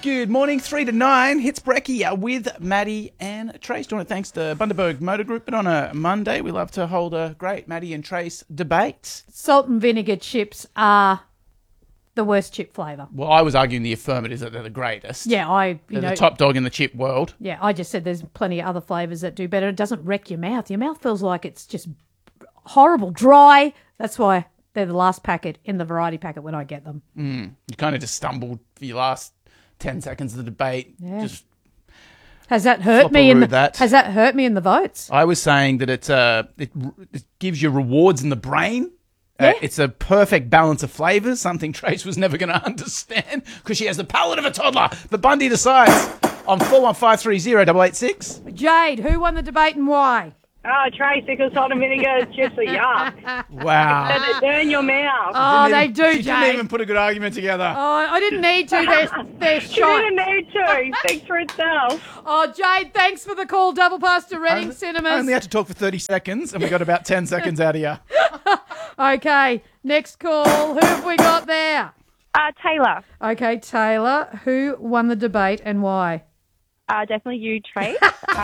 Good morning, 3 to 9. Hits Brekkie with Maddie and Trace. Doing it thanks to Bundaberg Motor Group. But on a Monday, we love to hold a great Maddie and Trace debate. Salt and vinegar chips are the worst chip flavour. Well, I was arguing the affirmative that they're the greatest. Yeah, They're the top dog in the chip world. Yeah, I just said there's plenty of other flavours that do better. It doesn't wreck your mouth. Your mouth feels like it's just horrible, dry. That's why they're the last packet in the variety packet when I get them. You kind of just stumbled for your last 10 seconds of the debate. Yeah. Just Has that hurt me in that. Has that hurt me in the votes? I was saying that it gives you rewards in the brain. Yeah. It's a perfect balance of flavours, something Trace was never going to understand because she has the palate of a toddler. But Bundy decides on 41530 Jade, who won the debate and why? Oh, Trace, because salt and vinegar is just a yuck. Wow. And they burn your mouth. Oh, they do, She Jade. didn't even put a good argument together. Oh, I didn't need to. They're She shot. didn't need to. Speaks for itself. Oh, Jade, thanks for the call. Double pass to Reading Cinemas. I only had to talk for 30 seconds and we got about 10 seconds out of you. Okay, next call. Who have we got there? Taylor. Okay, Taylor, who won the debate and why? Definitely you, Trace.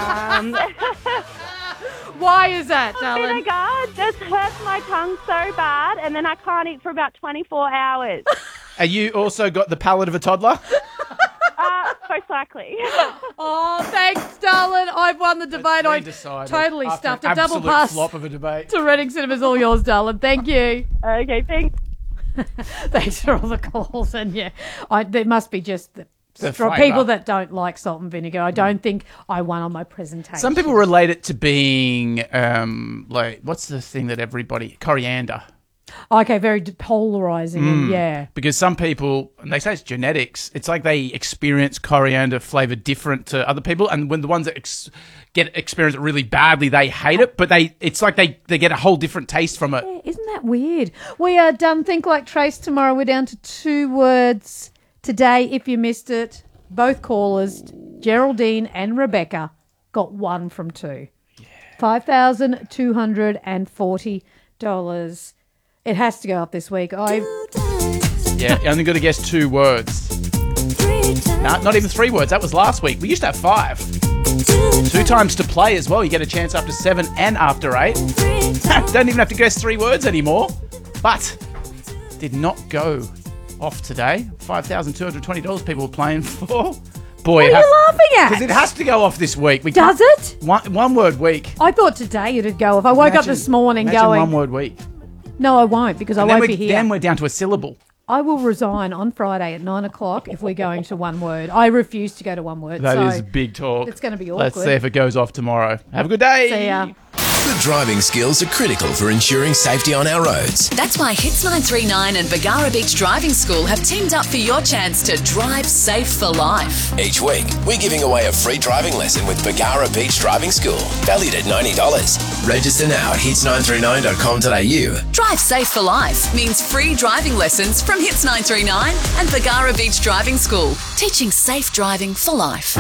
Why is that, darling? Vinegar just hurts my tongue so bad, and then I can't eat for about 24 hours. Are you also got the palate of a toddler? Most likely. Oh, thanks, darling. I've won the debate. I Decided totally after stuffed an a double absolute pass flop of a debate. to Reading Cinemas. All yours, darling. Thank you. Okay, thanks. Thanks for all the calls. And yeah, there must be just The for flavour. people that don't like salt and vinegar. I don't think I won on my presentation. Some people relate it to being, like, what's the thing that everybody, coriander. Okay, very polarizing. And yeah. Because some people, and they say it's genetics, it's like they experience coriander flavour different to other people. And when the ones that experience it really badly, they hate it. But it's like they get a whole different taste from it. Yeah, isn't that weird? We are done Think Like Trace tomorrow. We're down to 2 words today. If you missed it, both callers, Geraldine and Rebecca, got 1 from 2. Yeah. $5,240. It has to go up this week. Yeah, you only got to guess 2 words. No, not even 3 words. That was last week. We used to have 5. 2 times to play as well. You get a chance after 7 and after 8. Don't even have to guess 3 words anymore. But did not go off today. $5,220 people were playing for. Boy, What are you laughing at? because it has to go off this week. Does it? One word week. I thought today it'd go. If I woke up this morning imagine going, 1 word week. no, I won't because I And won't then be here. Then we're down to a syllable. I will resign on Friday at 9 o'clock if we're going to 1 word. I refuse to go to 1 word. That is so big talk. it's going to be Let's awkward. see if it goes off tomorrow. Have a good day. See ya. Good driving skills are critical for ensuring safety on our roads. That's why Hits 939 and Bargara Beach Driving School have teamed up for your chance to drive safe for life. Each week, we're giving away a free driving lesson with Bargara Beach Driving School, valued at $90. Register now at hits939.com.au. Drive safe for life means free driving lessons from Hits 939 and Bargara Beach Driving School, teaching safe driving for life.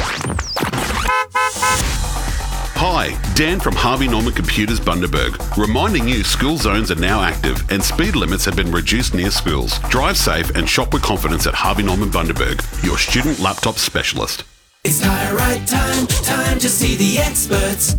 Hi, Dan from Harvey Norman Computers Bundaberg, reminding you school zones are now active and speed limits have been reduced near schools. Drive safe and shop with confidence at Harvey Norman Bundaberg, your student laptop specialist. It's Tyre Right time to see the experts.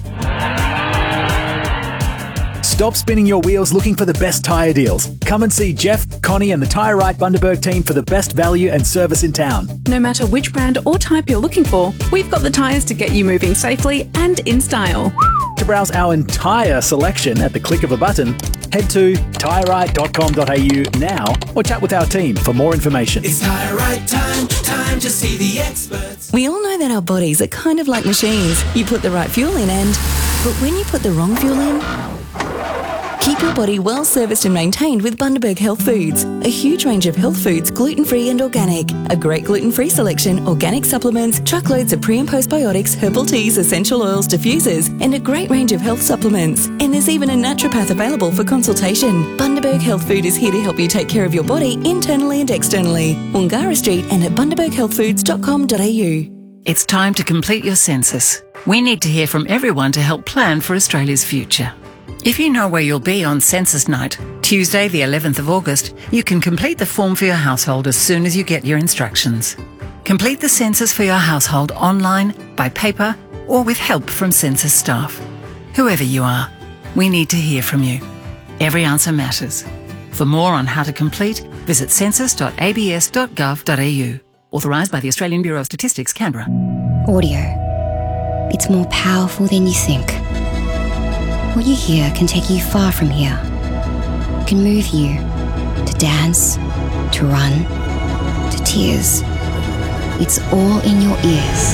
Stop spinning your wheels looking for the best tyre deals. Come and see Jeff, Connie and the Tyre Right Bundaberg team for the best value and service in town. No matter which brand or type you're looking for, we've got the tyres to get you moving safely and in style. To browse our entire selection at the click of a button, head to tyreright.com.au now or chat with our team for more information. It's Tyre Right time to see the experts. We all know that our bodies are kind of like machines. You put the right fuel in but when you put the wrong fuel in, keep your body well serviced and maintained with Bundaberg Health Foods. A huge range of health foods, gluten-free and organic. A great gluten-free selection, organic supplements, truckloads of pre- and postbiotics, herbal teas, essential oils, diffusers, and a great range of health supplements. And there's even a naturopath available for consultation. Bundaberg Health Food is here to help you take care of your body internally and externally. Wangara Street and at bundaberghealthfoods.com.au. It's time to complete your census. We need to hear from everyone to help plan for Australia's future. If you know where you'll be on census night, Tuesday the 11th of August, you can complete the form for your household as soon as you get your instructions. Complete the census for your household online, by paper, or with help from census staff. Whoever you are, we need to hear from you. Every answer matters. For more on how to complete, visit census.abs.gov.au. Authorised by the Australian Bureau of Statistics, Canberra. Audio. It's more powerful than you think. What you hear can take you far from here. It can move you to dance, to run, to tears. It's all in your ears.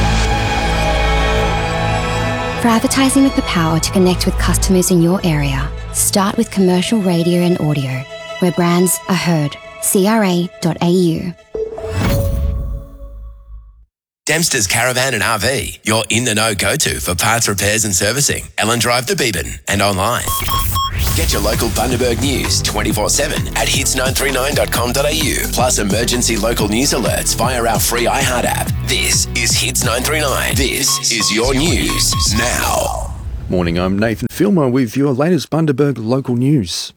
For advertising with the power to connect with customers in your area, start with commercial radio and audio, where brands are heard. CRA.au. Dempster's Caravan and RV, your in-the-know go-to for parts repairs and servicing. Ellen Drive the Beebyn and online. Get your local Bundaberg news 24/7 at hits939.com.au, plus emergency local news alerts via our free iHeart app. This is Hits 939. This is your news now. Morning, I'm Nathan Filmer with your latest Bundaberg local news.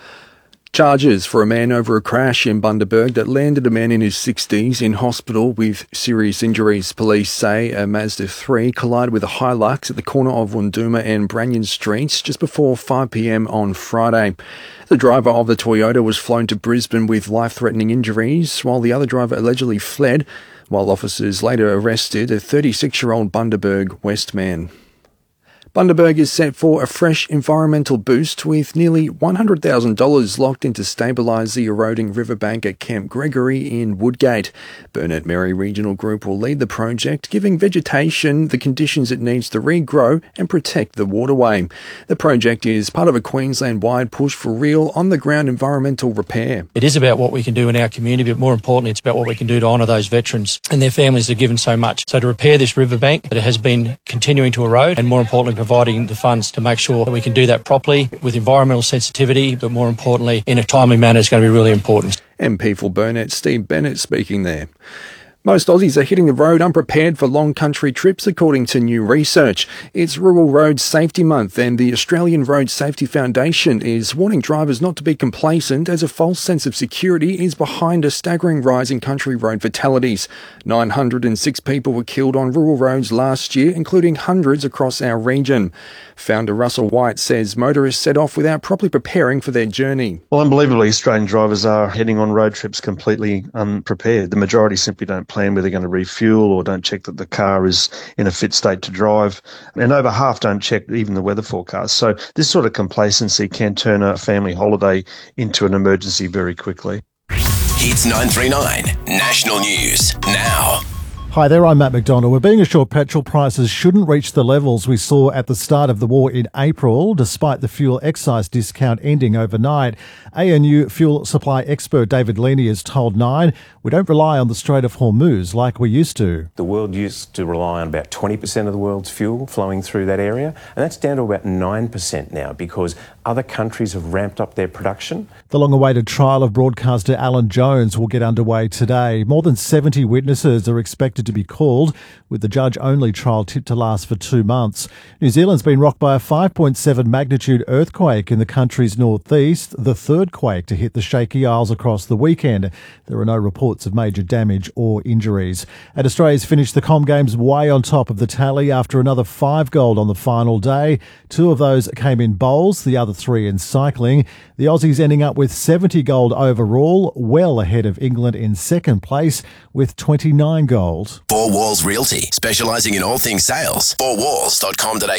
Charges for a man over a crash in Bundaberg that landed a man in his 60s in hospital with serious injuries. Police say a Mazda 3 collided with a Hilux at the corner of Wunduma and Branyan Streets just before 5 p.m. on Friday. The driver of the Toyota was flown to Brisbane with life-threatening injuries, while the other driver allegedly fled, while officers later arrested a 36-year-old Bundaberg West man. Bundaberg is set for a fresh environmental boost with nearly $100,000 locked in to stabilise the eroding riverbank at Camp Gregory in Woodgate. Burnett Mary Regional Group will lead the project, giving vegetation the conditions it needs to regrow and protect the waterway. The project is part of a Queensland-wide push for real, on-the-ground environmental repair. It is about what we can do in our community, but more importantly, it's about what we can do to honour those veterans and their families that have given so much. So to repair this riverbank that has been continuing to erode, and more importantly, providing the funds to make sure that we can do that properly with environmental sensitivity, but more importantly, in a timely manner, is going to be really important. MP for Burnett, Steve Bennett, speaking there. Most Aussies are hitting the road unprepared for long country trips, according to new research. It's Rural Road Safety Month, and the Australian Road Safety Foundation is warning drivers not to be complacent, as a false sense of security is behind a staggering rise in country road fatalities. 906 people were killed on rural roads last year, including hundreds across our region. Founder Russell White says motorists set off without properly preparing for their journey. Well, unbelievably, Australian drivers are heading on road trips completely unprepared. The majority simply don't plan where they're going to refuel or don't check that the car is in a fit state to drive. And over half don't check even the weather forecast. So this sort of complacency can turn a family holiday into an emergency very quickly. Hits 939 National News now. Hi there, I'm Matt McDonald. We're being assured petrol prices shouldn't reach the levels we saw at the start of the war in April, despite the fuel excise discount ending overnight. ANU fuel supply expert David Leaney has told Nine, we don't rely on the Strait of Hormuz like we used to. The world used to rely on about 20% of the world's fuel flowing through that area, and that's down to about 9% now because other countries have ramped up their production. The long-awaited trial of broadcaster Alan Jones will get underway today. More than 70 witnesses are expected to be called, with the judge-only trial tipped to last for 2 months. New Zealand's been rocked by a 5.7 magnitude earthquake in the country's northeast, the third quake to hit the Shaky Isles across the weekend. There are no reports of major damage or injuries. And Australia's finished the Com Games way on top of the tally after another 5 gold on the final day. 2 of those came in bowls, the other 3 in cycling. The Aussies ending up with 70 gold overall, well ahead of England in second place with 29 gold. Four Walls Realty, specialising in all things sales. 4walls.com.au.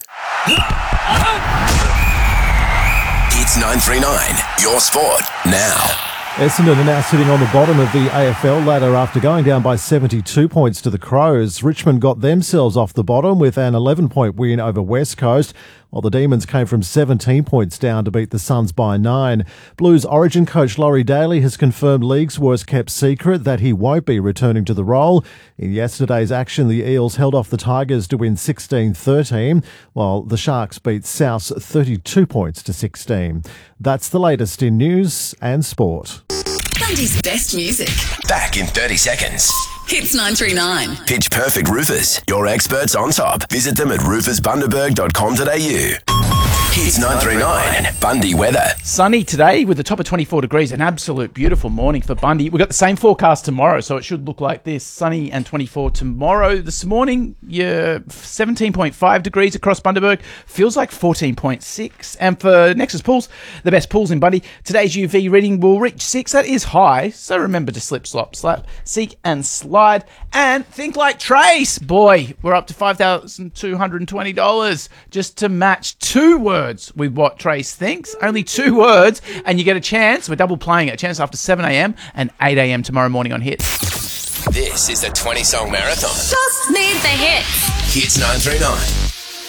Hits 939, your sport now. Essendon are now sitting on the bottom of the AFL ladder after going down by 72 points to the Crows. Richmond got themselves off the bottom with an 11-point win over West Coast, while the Demons came from 17 points down to beat the Suns by 9. Blues Origin coach Laurie Daly has confirmed league's worst-kept secret that he won't be returning to the role. In yesterday's action, the Eels held off the Tigers to win 16-13, while the Sharks beat South 32 points to 16. That's the latest in news and sport. Bundy's best music. Back in 30 seconds. Hits 939. Pitch Perfect Roofers, your experts on top. Visit them at roofersbundaberg.com.au. Hits 939, Bundy weather. Sunny today with a top of 24 degrees. An absolute beautiful morning for Bundy. We've got the same forecast tomorrow, so it should look like this. Sunny and 24 tomorrow. This morning, 17.5 degrees across Bundaberg. Feels like 14.6. And for Nexus Pools, the best pools in Bundy, today's UV reading will reach 6. That is high, so remember to slip, slop, slap, seek and slide. And think like Trace. Boy, we're up to $5,220 just to match 2 words with what Trace thinks. Only 2 words, and you get a chance. We're double playing it. A chance after 7 a.m. and 8 a.m. tomorrow morning on Hits. This is the 20 Song Marathon. Just need the hits. Hits 939.